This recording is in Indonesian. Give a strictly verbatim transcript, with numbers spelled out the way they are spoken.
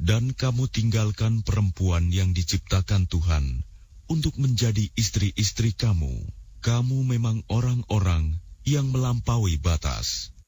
Dan kamu tinggalkan perempuan yang diciptakan Tuhan untuk menjadi istri-istri kamu. Kamu memang orang-orang yang melampaui batas.